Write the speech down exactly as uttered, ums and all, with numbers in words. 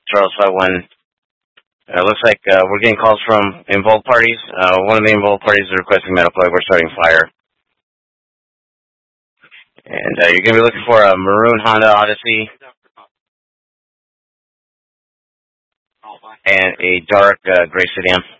Charles five one. Uh, looks like uh, we're getting calls from involved parties. Uh, one of the involved parties is requesting metal plug. We're starting fire. And uh, you're going to be looking for a maroon Honda Odyssey and a dark uh, gray sedan.